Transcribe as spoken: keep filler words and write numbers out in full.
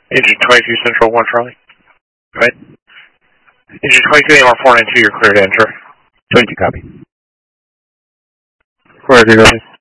Engine twenty-two Central one Charlie. Go ahead. Engine twenty-two A M R four nine two, you're clear to enter. twenty-two, copy. Clear to go.